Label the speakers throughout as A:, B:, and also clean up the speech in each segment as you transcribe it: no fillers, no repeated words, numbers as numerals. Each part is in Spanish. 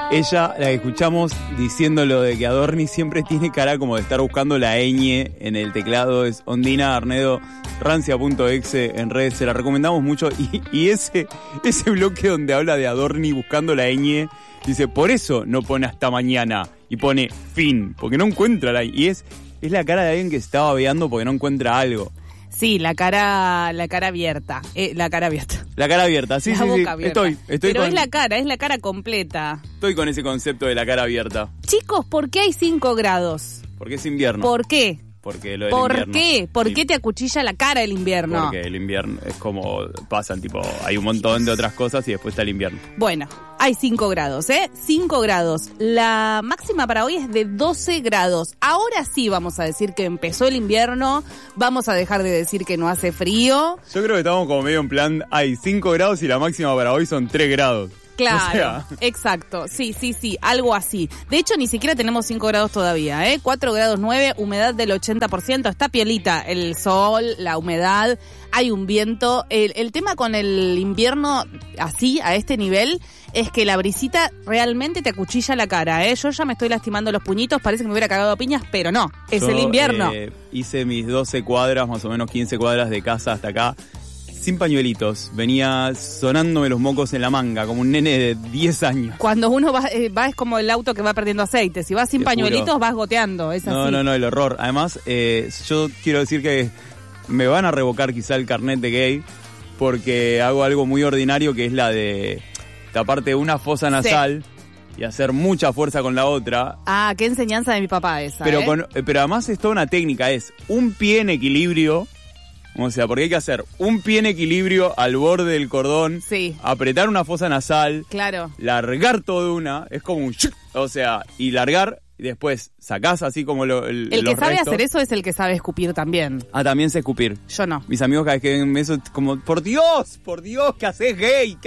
A: Ella, la que escuchamos diciendo lo de que Adorni siempre tiene cara como de estar buscando la ñ en el teclado, es Ondina Arnedo, rancia.exe en redes, se la recomendamos mucho. Y ese bloque donde habla de Adorni buscando la ñ, dice, por eso no pone hasta mañana y pone fin, porque no encuentra la ñ. Y es la cara de alguien que se está babeando porque no encuentra algo.
B: Sí, la cara abierta. La cara abierta.
A: La cara abierta, sí,
B: la
A: sí,
B: boca
A: sí.
B: Abierta.
A: Estoy
B: Pero
A: con...
B: es la cara completa.
A: Estoy con ese concepto de la cara abierta.
B: Chicos, ¿por qué hay 5 grados?
A: Porque es invierno.
B: ¿Por qué?
A: Porque lo del
B: ¿Por
A: invierno.
B: qué? ¿Por
A: Sí.
B: qué te acuchilla la cara el invierno?
A: Porque el invierno es como pasan, tipo, hay un montón de otras cosas y después está el invierno.
B: Bueno, hay 5 grados, 5 grados. La máxima para hoy es de 12 grados. Ahora sí vamos a decir que empezó el invierno, vamos a dejar de decir que no hace frío.
A: Yo creo que estamos como medio en plan, hay 5 grados y la máxima para hoy son 3 grados.
B: Claro,
A: O sea...
B: exacto, sí, algo así. De hecho, ni siquiera tenemos 5 grados todavía, 4 grados 9, humedad del 80%, está pielita, el sol, la humedad, hay un viento. El tema con el invierno así, a este nivel, es que la brisita realmente te acuchilla la cara, Yo ya me estoy lastimando los puñitos, parece que me hubiera cagado a piñas, pero no, es el invierno.
A: Hice mis 12 cuadras, más o menos 15 cuadras de casa hasta acá, sin pañuelitos, venía sonándome los mocos en la manga, como un nene de 10 años.
B: Cuando uno va es como el auto que va perdiendo aceite, si vas sin pañuelitos vas goteando, es así.
A: No, el horror. Además, yo quiero decir que me van a revocar quizá el carnet de gay, porque hago algo muy ordinario, que es la de taparte una fosa nasal y hacer mucha fuerza con la otra.
B: Ah, qué enseñanza de mi papá esa,
A: Pero además es toda una técnica, es un pie en equilibrio. O sea, porque hay que hacer un pie en equilibrio al borde del cordón, apretar una fosa nasal, largar todo de una, es como un... O sea, y largar, y después sacás así como el
B: que sabe hacer eso es el que sabe escupir también.
A: Ah, también sé escupir.
B: Yo no.
A: Mis amigos cada vez que ven eso, es como, por Dios, ¿qué haces gay?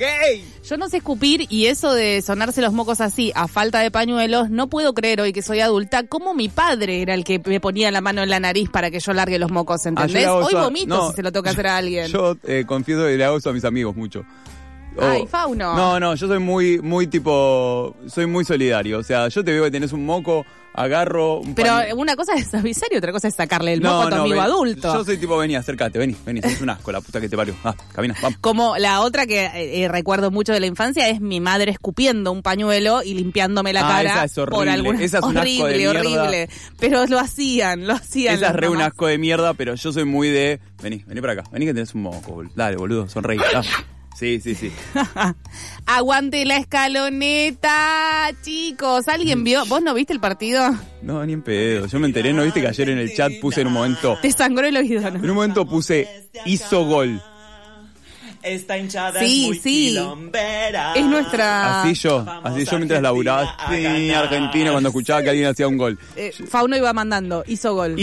B: Yo no sé escupir, y eso de sonarse los mocos así, a falta de pañuelos, no puedo creer hoy que soy adulta, como mi padre era el que me ponía la mano en la nariz para que yo largue los mocos, ¿entendés? Hoy vomito si se lo toca hacer a alguien.
A: Yo confieso que le hago eso a mis amigos mucho.
B: Ay, Fauno.
A: No, yo soy muy tipo, soy muy solidario. O sea, yo te veo que tenés un moco, agarro un
B: Pero una cosa es avisar y otra cosa es sacarle el moco a tu amigo adulto.
A: Yo soy tipo, vení, acércate, vení, es un asco, la puta que te parió. Camina, vamos.
B: Como la otra que recuerdo mucho de la infancia es mi madre escupiendo un pañuelo y limpiándome la cara.
A: Esa es horrible.
B: Por alguna...
A: Esa es un asco de mierda. Horrible.
B: Pero lo hacían.
A: Esa es re un asco de mierda, pero yo soy muy de, vení para acá, vení que tenés un moco, dale, boludo, sonreí. Sí.
B: Aguante la escaloneta, chicos. ¿Alguien vio? ¿Vos no viste el partido?
A: No, ni en pedo. Yo me enteré, ¿no viste que ayer en el chat puse en un momento...
B: Te sangró el oído, ¿no?
A: En un momento puse, hizo gol.
C: Esta hinchada es muy quilombera.
B: Es nuestra...
A: Así yo mientras laburaba en Argentina cuando escuchaba que alguien hacía un gol.
B: Fauno iba mandando, hizo gol.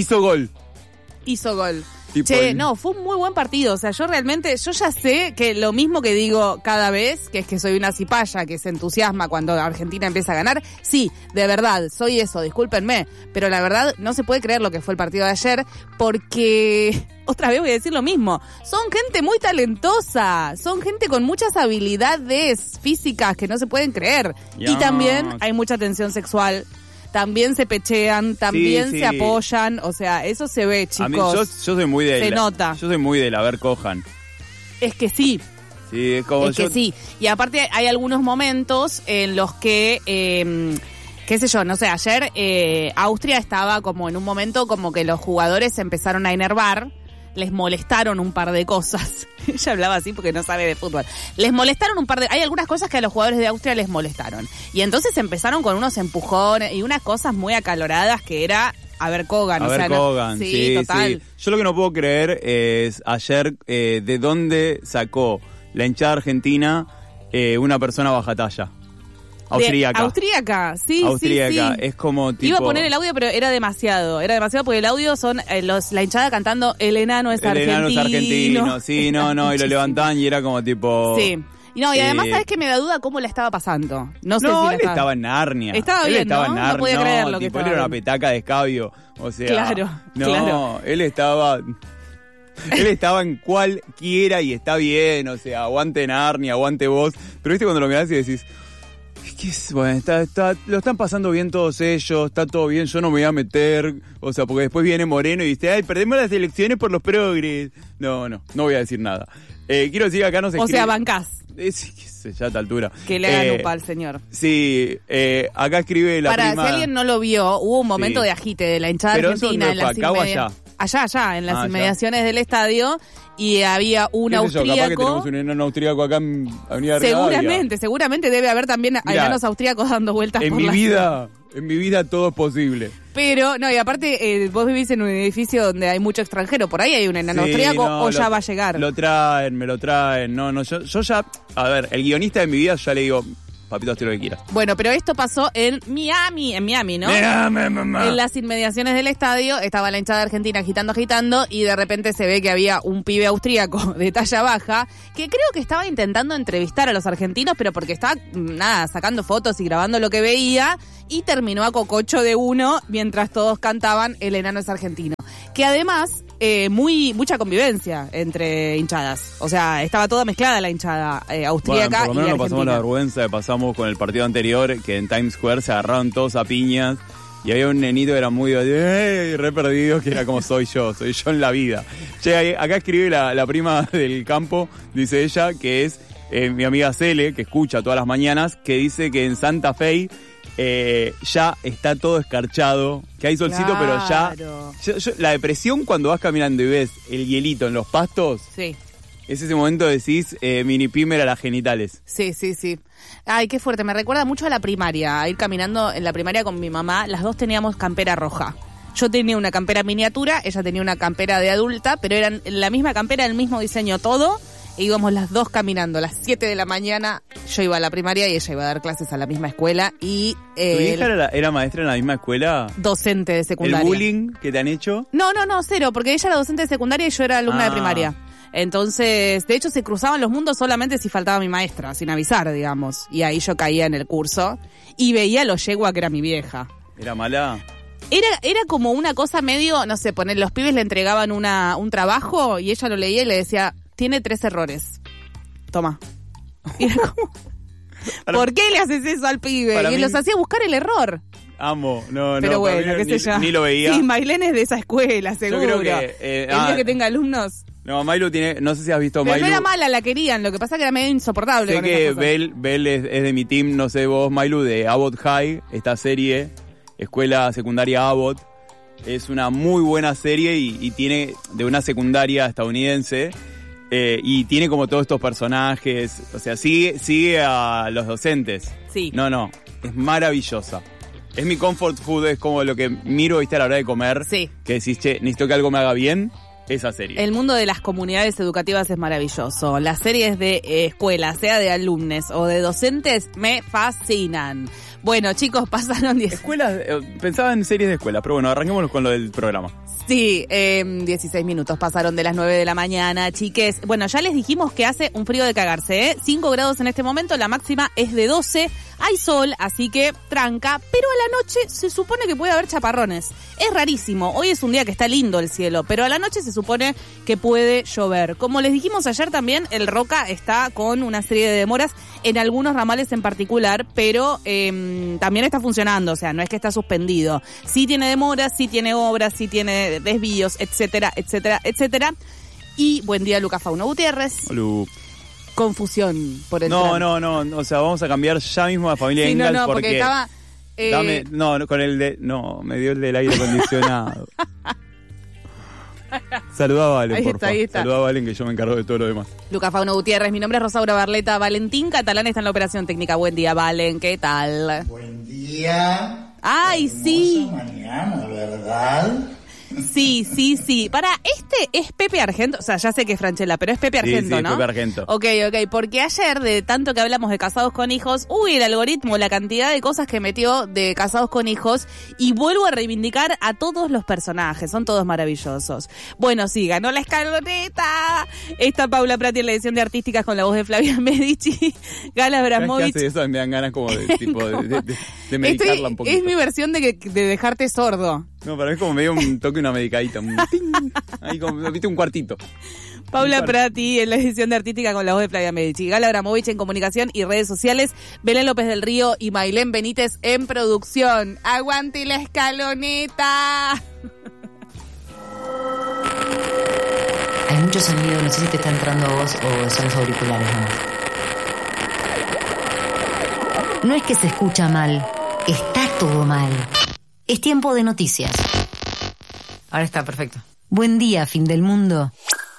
B: Che, no, fue un muy buen partido. O sea, yo ya sé que lo mismo que digo cada vez, que es que soy una cipaya que se entusiasma cuando Argentina empieza a ganar. Sí, de verdad, soy eso, discúlpenme. Pero la verdad, no se puede creer lo que fue el partido de ayer, porque, otra vez voy a decir lo mismo, son gente muy talentosa, son gente con muchas habilidades físicas que no se pueden creer. Y también hay mucha tensión sexual. También se pechean, también se apoyan, o sea, eso se ve, chicos.
A: A mí, yo soy muy de...
B: Se nota.
A: Yo soy muy de la ver cojan.
B: Es que sí.
A: Sí, es como
B: que sí. Y aparte hay algunos momentos en los que, qué sé yo, no sé, ayer Austria estaba como en un momento como que los jugadores se empezaron a enervar. Les molestaron un par de cosas. Ella hablaba así porque no sabe de fútbol. Les molestaron un par de... Hay algunas cosas que a los jugadores de Austria les molestaron. Y entonces empezaron con unos empujones y unas cosas muy acaloradas que era... A ver, Kogan.
A: Kogan, sí, total. Sí. Yo lo que no puedo creer es ayer de dónde sacó la hinchada argentina una persona baja talla. Austríaca, sí. Es como tipo...
B: Iba a poner el audio, pero era demasiado porque el audio son la hinchada cantando El enano es argentino.
A: Sí, no, y lo levantaban y era como tipo...
B: Sí. Y además, ¿sabes qué me da duda cómo la estaba pasando? No sé si
A: él estaba en Narnia.
B: Estaba bien,
A: estaba en Narnia.
B: No podía creer lo que estaba.
A: Él era una petaca de escabio, o sea...
B: Claro.
A: Él estaba en cualquiera y está bien, o sea, aguante Narnia, aguante vos. Pero viste cuando lo mirás y decís... Bueno, lo están pasando bien todos ellos, está todo bien, yo no me voy a meter, o sea, porque después viene Moreno y dice, ay, perdemos las elecciones por los progres. No voy a decir nada. Quiero decir que acá no se escribe...
B: O sea, bancás.
A: Ya a esta altura.
B: Que le hagan lupa al señor.
A: Sí, acá escribe la prima...
B: si alguien no lo vio, hubo un momento de agite de la hinchada argentina en las allá, en las inmediaciones del estadio, y había un austríaco.
A: Capaz que tenemos un enano austríaco acá en Avenida Rivadavia.
B: Seguramente debe haber también enanos austríacos dando vueltas por la ciudad.
A: En mi vida todo es posible.
B: Pero, no, y aparte, vos vivís en un edificio donde hay mucho extranjero. ¿Por ahí hay un enano austríaco ya va a llegar?
A: Me lo traen. Yo ya... A ver, el guionista de mi vida ya le digo... Papito, hazte lo que quieras.
B: Bueno, pero esto pasó en Miami, ¿no?
A: Mamá.
B: En las inmediaciones del estadio estaba la hinchada argentina agitando, y de repente se ve que había un pibe austríaco de talla baja que creo que estaba intentando entrevistar a los argentinos, pero porque estaba, sacando fotos y grabando lo que veía, y terminó a cococho de uno mientras todos cantaban El enano es argentino. Que además... mucha convivencia entre hinchadas. O sea, estaba toda mezclada la hinchada austríaca y argentina.
A: Por lo menos no pasamos la vergüenza que pasamos con el partido anterior, que en Times Square se agarraron todos a piñas y había un nenito que era muy re perdido, que era como soy yo en la vida. Che, acá escribe la prima del campo, dice ella, que es mi amiga Cele, que escucha todas las mañanas, que dice que en Santa Fe ya está todo escarchado, que hay solcito, pero ya la depresión cuando vas caminando y ves el hielito en los pastos,
B: sí,
A: es ese momento que decís mini pimer a las genitales.
B: Sí. Ay, qué fuerte, me recuerda mucho a la primaria, a ir caminando en la primaria con mi mamá. Las dos teníamos campera roja. Yo tenía una campera miniatura, ella tenía una campera de adulta, pero eran la misma campera, el mismo diseño, todo. E íbamos las dos caminando a las 7 de la mañana. Yo iba a la primaria y ella iba a dar clases a la misma escuela. Y
A: ¿tu hija era maestra en la misma escuela?
B: Docente de secundaria.
A: ¿El bullying que te han hecho?
B: No, cero, porque ella era docente de secundaria y yo era alumna de primaria. Entonces, de hecho, se cruzaban los mundos solamente si faltaba mi maestra, sin avisar, digamos. Y ahí yo caía en el curso y veía lo yegua que era mi vieja.
A: ¿Era mala?
B: Era como una cosa medio, no sé, los pibes le entregaban un trabajo y ella lo leía y le decía... Tiene 3 errores. Toma. Y era como, ¿por qué le haces eso al pibe? Y los hacía buscar el error.
A: Amo.
B: Pero bueno, qué sé yo.
A: Ni lo veía.
B: Sí, Mailén es de esa escuela, seguro.
A: Yo creo que...
B: el día que tenga alumnos...
A: No, Mailu tiene... No sé si has visto
B: Pero
A: Mailu.
B: no era mala, la querían. Lo que pasa es que era medio insoportable.
A: Sé que Bel es de mi team, no sé vos, Mailu, de Abbott High. Esta serie, Escuela Secundaria Abbott. Es una muy buena serie y tiene de una secundaria estadounidense... y tiene como todos estos personajes, o sea, sigue a los docentes.
B: Sí.
A: No, es maravillosa. Es mi comfort food, es como lo que miro, viste, a la hora de comer.
B: Sí.
A: Que decís, che, necesito que algo me haga bien, esa serie.
B: El mundo de las comunidades educativas es maravilloso. Las series de escuela, sea de alumnos o de docentes, me fascinan. Bueno, chicos, pasaron 10...
A: Escuelas, pensaba en series de escuela, pero bueno, arranquémonos con lo del programa.
B: Sí, 16 minutos pasaron de las 9 de la mañana, chiques. Bueno, ya les dijimos que hace un frío de cagarse, 5 grados en este momento, la máxima es de 12. Hay sol, así que tranca, pero a la noche se supone que puede haber chaparrones. Es rarísimo, hoy es un día que está lindo el cielo, pero a la noche se supone que puede llover. Como les dijimos ayer también, el Roca está con una serie de demoras en algunos ramales en particular, pero también está funcionando, o sea, no es que está suspendido. Sí tiene demoras, sí tiene obras, sí tiene desvíos, etcétera. Y buen día, Lucas Fauno Gutiérrez.
A: Hola.
B: Confusión por el
A: No, o sea, vamos a cambiar ya mismo a familia Ingalls
B: porque estaba...
A: me dio el del aire acondicionado. Saluda a Valen, por favor. Saluda a Valen, que yo me encargo de todo lo demás.
B: Lucas Fauno Gutiérrez, mi nombre es Rosaura Barleta. Valentín Catalán está en la operación técnica. Buen día, Valen, ¿qué tal?
D: Buen día.
B: Ay, sí.
D: Mañana, ¿verdad?
B: Sí. Este es Pepe Argento, o sea, ya sé que es Franchella, pero es Pepe Argento,
A: sí,
B: ¿no?
A: Pepe Argento.
B: Ok, porque ayer, de tanto que hablamos de Casados con Hijos, el algoritmo, la cantidad de cosas que metió de Casados con Hijos, y vuelvo a reivindicar a todos los personajes, son todos maravillosos. Bueno, sí, ganó la escaloneta. Está Paula Prati en la edición de Artísticas con la voz de Flavia Medici, Gala Abramovich.
A: ¿Qué hace eso? Me dan ganas como de medicarla un poquito.
B: Es mi versión de dejarte sordo.
A: No, para mí es como medio un toque, una medicadita. Ahí como, viste, un cuartito.
B: Paula Prati en la edición de Artística con la voz de Flavia Medici. Gala Abramovich en comunicación y redes sociales. Belén López del Río y Mailén Benítez en producción. ¡Aguante la escaloneta!
E: Hay mucho sonido, no sé si te está entrando a vos o son los auriculares nomás. No es que se escucha mal, está todo mal. Es tiempo de noticias. Ahora está, perfecto. Buen día, fin del mundo.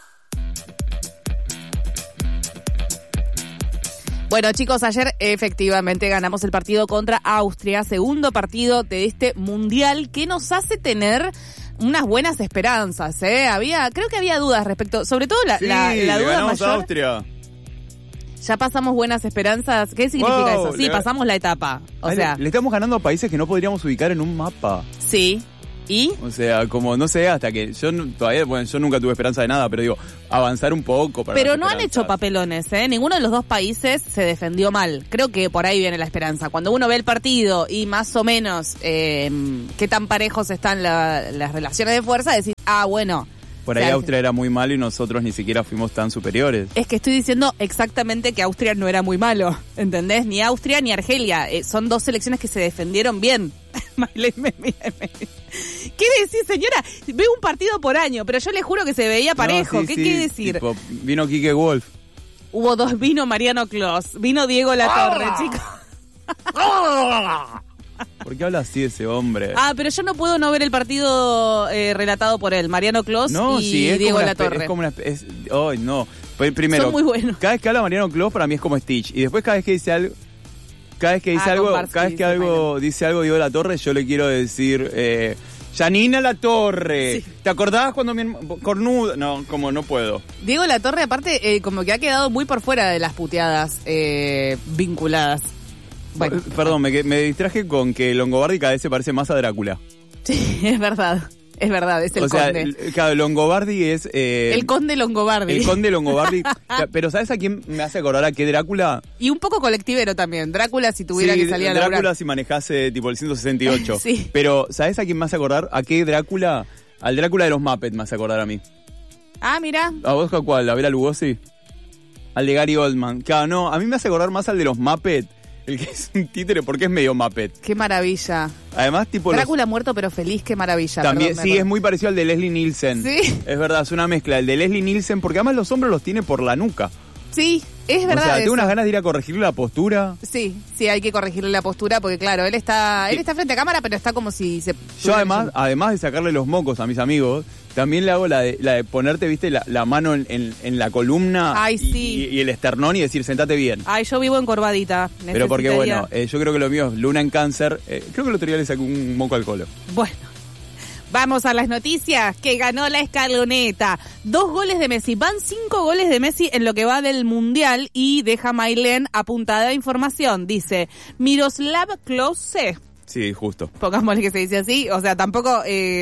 B: Bueno, chicos, ayer efectivamente ganamos el partido contra Austria, segundo partido de este mundial que nos hace tener unas buenas esperanzas, creo que había dudas respecto, sobre todo la duda mayor.
A: A Austria.
B: Ya pasamos buenas esperanzas. ¿Qué significa eso? Sí, pasamos la etapa.
A: Le estamos ganando a países que no podríamos ubicar en un mapa.
B: Sí. ¿Y?
A: O sea, como no sé, hasta que yo nunca tuve esperanza de nada, pero digo, avanzar un poco para.
B: Pero no han hecho papelones, Ninguno de los dos países se defendió mal. Creo que por ahí viene la esperanza. Cuando uno ve el partido y más o menos qué tan parejos están las relaciones de fuerza, decís, bueno.
A: Por ahí Austria era muy malo y nosotros ni siquiera fuimos tan superiores.
B: Es que estoy diciendo exactamente que Austria no era muy malo, ¿entendés? Ni Austria ni Argelia. Son dos selecciones que se defendieron bien. ¿Qué decir, señora? Veo un partido por año, pero yo le juro que se veía parejo. ¿Qué decir?
A: Tipo, vino Quique Wolf.
B: Vino Mariano Clos, vino Diego Latorre, chicos.
A: ¿Por qué habla así ese hombre?
B: Pero yo no puedo no ver el partido relatado por él, Mariano Clos y Diego Latorre.
A: Es como una no. Primero,
B: son muy buenos.
A: Cada vez que habla Mariano Clos para mí es como Stitch. Y después cada vez que dice algo... Cada vez que dice algo Diego Latorre, yo le quiero decir... Janina Latorre. Sí. ¿Te acordabas cuando mi cornuda? No, como no puedo.
B: Diego Latorre, aparte, como que ha quedado muy por fuera de las puteadas vinculadas. Bueno,
A: perdón, me distraje con que Longobardi cada vez se parece más a Drácula.
B: Sí, es verdad, es el conde.
A: Claro, Longobardi es...
B: el conde Longobardi.
A: El conde Longobardi. Pero ¿sabes a quién me hace acordar a qué Drácula?
B: Y un poco colectivero también. Drácula si tuviera que salir a laburar.
A: Drácula si manejase tipo el 168.
B: Sí.
A: Pero ¿sabes a quién me hace acordar? ¿A qué Drácula? Al Drácula de los Muppets me hace acordar a mí.
B: Mira.
A: ¿A vos a cuál? ¿A Bela Lugosi? Al de Gary Oldman. Claro, no, a mí me hace acordar más al de los Muppets. El que es un títere, porque es medio Muppet.
B: Qué maravilla.
A: Además, tipo...
B: Drácula muerto pero feliz, qué maravilla.
A: También, sí, es muy parecido al de Leslie Nielsen.
B: Sí.
A: Es verdad, es una mezcla. El de Leslie Nielsen, porque además los hombros los tiene por la nuca.
B: Sí, es verdad.
A: O sea,
B: tengo
A: unas ganas de ir a corregirle la postura.
B: Sí, hay que corregirle la postura, porque claro, él está frente a cámara, pero está como si se...
A: Yo además de sacarle los mocos a mis amigos, también le hago la de ponerte, viste, la mano en la columna.
B: Ay, sí.
A: y el esternón y decir, sentate bien.
B: Ay, yo vivo encorvadita.
A: Pero porque bueno, yo creo que lo mío es luna en cáncer. Creo que el otro día le saqué un moco al colo.
B: Bueno. Vamos a las noticias, que ganó la escaloneta. 2 goles de Messi, van 5 goles de Messi en lo que va del Mundial y deja Mailén apuntada a información. Dice, Miroslav Klose.
A: Sí, justo.
B: Pongámosle que se dice así, o sea, tampoco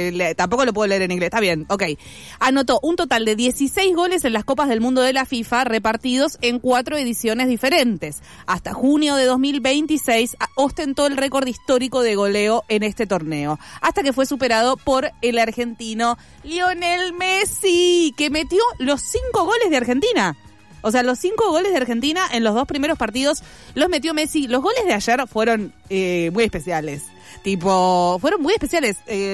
B: lo puedo leer en inglés, está bien, ok. Anotó un total de 16 goles en las Copas del Mundo de la FIFA, repartidos en 4 ediciones diferentes. Hasta junio de 2026 ostentó el récord histórico de goleo en este torneo, hasta que fue superado por el argentino Lionel Messi, que metió los 5 goles de Argentina. O sea, los 5 goles de Argentina en los 2 primeros partidos los metió Messi. Los goles de ayer fueron muy especiales. Fueron muy especiales.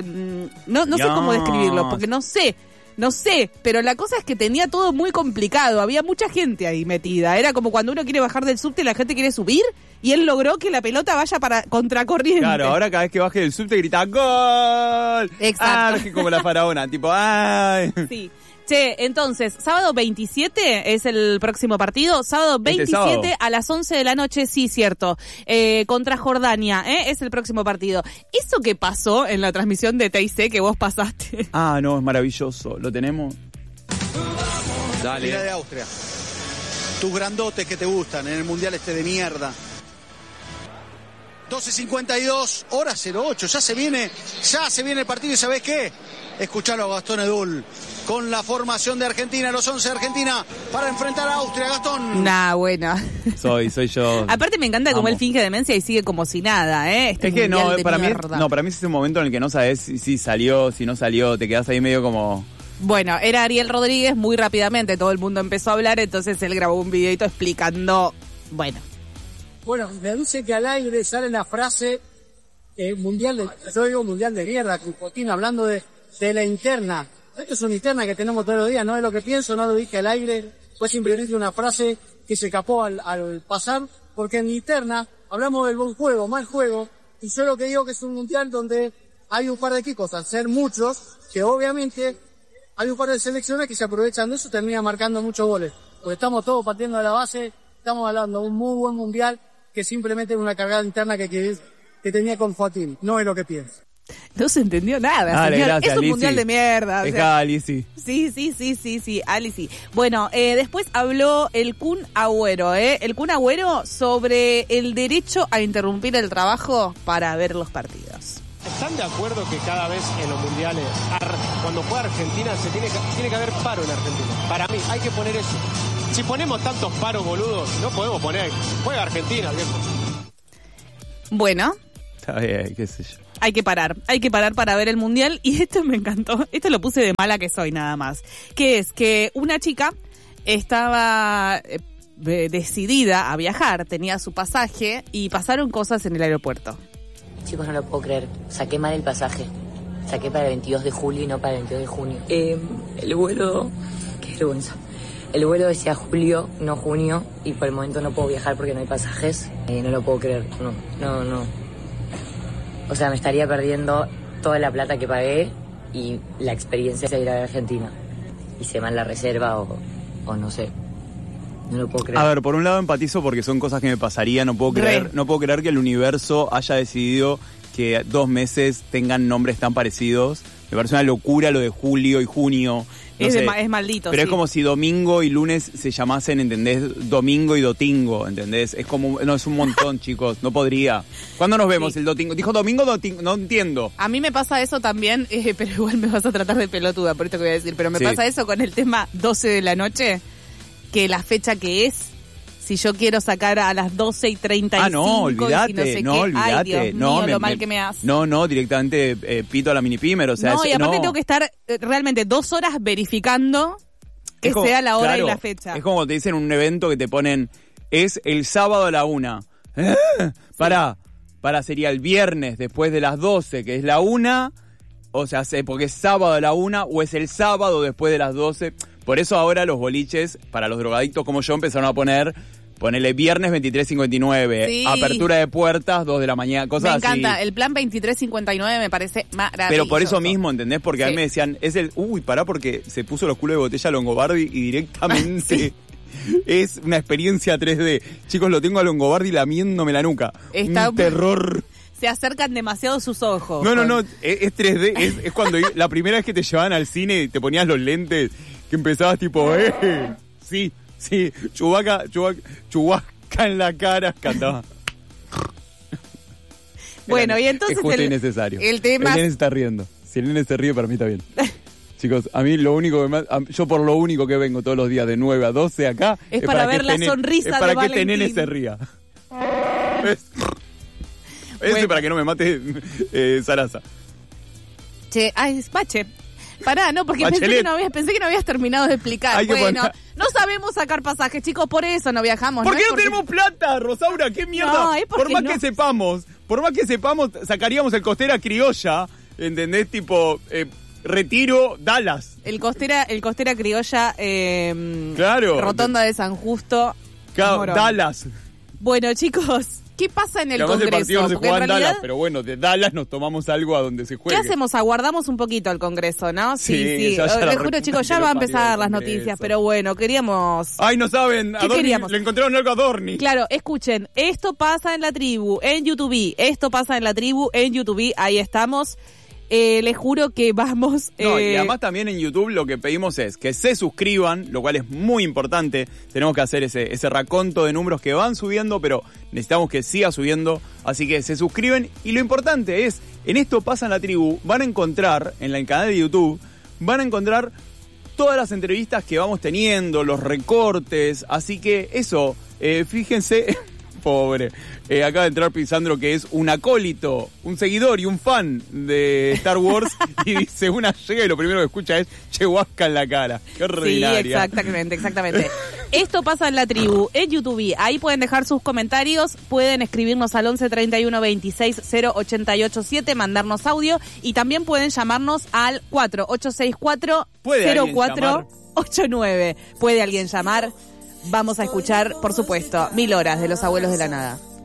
B: No sé cómo describirlo, porque no sé. Pero la cosa es que tenía todo muy complicado. Había mucha gente ahí metida. Era como cuando uno quiere bajar del subte y la gente quiere subir. Y él logró que la pelota vaya para contracorriente.
A: Claro, ahora cada vez que baje del subte grita ¡Gol!
B: Exacto.
A: Como la faraona, tipo ¡ay!
B: Sí. Che, entonces, sábado 27 es el próximo partido. Sábado 27 a las 11 de la noche, sí, cierto. Contra Jordania, es el próximo partido. Eso que pasó en la transmisión de TIC que vos pasaste.
A: No, es maravilloso. ¿Lo tenemos?
F: Dale. Mira de Austria. Tus grandotes que te gustan en el mundial de mierda. 12:52, hora 08. Ya se viene el partido y ¿sabés qué? Escuchalo a Gastón Edul con la formación de Argentina, los 11 de Argentina para enfrentar a Austria. Gastón.
B: Buena.
A: Soy yo.
B: Aparte me encanta cómo él finge demencia y sigue como si nada, es que
A: para mí es ese momento en el que no sabes si salió, si no salió, te quedás ahí medio como
B: Bueno, era Ariel Rodríguez, muy rápidamente todo el mundo empezó a hablar, entonces él grabó un videito explicando, Bueno,
G: deduce que al aire sale la frase mundial de guerra, con Putin hablando de la interna. Esto es una interna que tenemos todos los días, no es lo que pienso, no lo dije al aire, fue simplemente una frase que se escapó al pasar, porque en interna hablamos del buen juego, mal juego, y yo lo que digo que es un mundial donde hay un par de equipos, al ser muchos, que obviamente hay un par de selecciones que se aprovechan de eso y terminan marcando muchos goles. Porque estamos todos partiendo de la base, estamos hablando de un muy buen mundial que simplemente es una cargada interna que tenía con Joaquín, no es lo que pienso.
B: No se entendió nada,
A: Dale,
B: señor.
A: gracias,
B: Es un
A: Lizzy.
B: mundial de mierda.
A: Deja a Lizzy.
B: Sí, Ali sí. Bueno, después habló el Kun Agüero, El Kun Agüero sobre el derecho a interrumpir el trabajo para ver los partidos.
H: ¿Están de acuerdo que cada vez en los mundiales, cuando juega Argentina, tiene que haber paro en Argentina? Para mí, hay que poner eso. Si ponemos tantos paros boludos, no podemos poner, juega Argentina, viejo.
B: Bueno.
A: Está bien, qué sé yo.
B: Hay que parar para ver el mundial. Y esto me encantó, esto lo puse de mala que soy nada más. Que es que una chica estaba decidida a viajar, tenía su pasaje y pasaron cosas en el aeropuerto.
I: Chicos, no lo puedo creer. Saqué mal el pasaje. Saqué para el 22 de julio y no para el 22 de junio. El vuelo... Qué vergüenza. El vuelo decía julio, no junio, y por el momento no puedo viajar porque no hay pasajes. No lo puedo creer. No. O sea, me estaría perdiendo toda la plata que pagué y la experiencia de ir a Argentina. Hice mal la reserva o no sé. No lo puedo creer.
A: A ver, por un lado empatizo porque son cosas que me pasarían. No puedo creer que el universo haya decidido que 2 meses tengan nombres tan parecidos. Me parece una locura lo de julio y junio.
B: Es maldito,
A: pero
B: sí.
A: Es como si domingo y lunes se llamasen, ¿entendés? Domingo y dotingo, ¿entendés? Es como... No, es un montón, chicos. No podría. ¿Cuándo nos vemos el dotingo? Dijo domingo, dotingo. No entiendo.
B: A mí me pasa eso también, pero igual me vas a tratar de pelotuda por esto que voy a decir. Pero me pasa eso con el tema 12 de la noche, que la fecha que es... Si yo quiero sacar a las 12:35...
A: no, olvídate,
B: y no sé qué.
A: olvídate.
B: Ay, Dios mío, lo mal que me hace.
A: No, directamente pito a la mini pimer, o sea...
B: No, y aparte tengo que estar realmente 2 horas verificando que sea la hora y la fecha.
A: Es como te dicen en un evento que te ponen, es el sábado a la 1. Pará, sería el viernes después de las 12, que es la 1, o sea, porque es sábado a la 1, o es el sábado después de las 12... Por eso ahora los boliches, para los drogadictos como yo, empezaron a ponele viernes 23:59,
B: sí.
A: Apertura de puertas, 2 de la mañana, cosas así.
B: Me encanta, el plan 23:59 me parece maravilloso.
A: Pero por eso mismo, ¿entendés? Porque a mí me decían, pará porque se puso los culos de botella a Longobardi y directamente es una experiencia 3D. Chicos, lo tengo a Longobardi lamiéndome la nuca.
B: Está
A: un terror...
B: Se acercan demasiado sus ojos.
A: No, es 3D, es cuando la primera vez que te llevaban al cine y te ponías los lentes, que empezabas tipo, sí, Chewbacca en la cara, cantaba.
B: Bueno, y entonces
A: es justo innecesario.
B: El tema...
A: El nene se está riendo. Si el nene se ríe, para mí está bien. Chicos, a mí lo único yo por lo único que vengo todos los días de 9 a 12 acá...
B: Es para ver la sonrisa de Valentín.
A: Es para que este nene se ría. Ese para que no me mate Sarasa.
B: Che, es Pache. Pará, no, porque pensé que no habías terminado de explicar. No sabemos sacar pasajes, chicos, por eso no viajamos.
A: ¿Por qué no tenemos plata, Rosaura? ¿Qué mierda?
B: No, es porque
A: por más que sepamos, sacaríamos el Costera Criolla, ¿entendés? Tipo, Retiro, Dallas.
B: El Costera Criolla,
A: claro.
B: Rotonda de San Justo.
A: Claro, Dallas.
B: Bueno, chicos... ¿Qué pasa en el Congreso?
A: El partido no se juega en
B: realidad...
A: Dallas, pero bueno, de Dallas nos tomamos algo a donde se juegue.
B: ¿Qué hacemos? Aguardamos un poquito al Congreso, ¿no? Sí. Les juro, chicos, ya va a empezar las noticias, pero bueno, queríamos...
A: ¡Ay, no saben!
B: ¿Qué queríamos?
A: Le encontraron algo a Dorni.
B: Claro, escuchen, esto pasa en la tribu, en YouTube. Esto pasa en la tribu, en YouTube. Ahí estamos. Les juro que vamos...
A: No, y además también en YouTube lo que pedimos es que se suscriban, lo cual es muy importante. Tenemos que hacer ese raconto de números que van subiendo, pero necesitamos que siga subiendo. Así que se suscriben. Y lo importante es, en Esto Pasa en la Tribu, van a encontrar, en el canal de YouTube, van a encontrar todas las entrevistas que vamos teniendo, los recortes. Así que eso, fíjense... Pobre. Acaba de entrar Pisandro, que es un acólito, un seguidor y un fan de Star Wars, y dice, una llega y lo primero que escucha es Chewbacca en la cara. Qué ordinaria.
B: Sí, exactamente. Esto pasa en la tribu, en YouTube. Ahí pueden dejar sus comentarios, pueden escribirnos al 11 31 26 0887, mandarnos audio, y también pueden llamarnos al 4864 0489. ¿Puede alguien llamar? Vamos a escuchar, por supuesto, 1000 horas de los abuelos de la nada.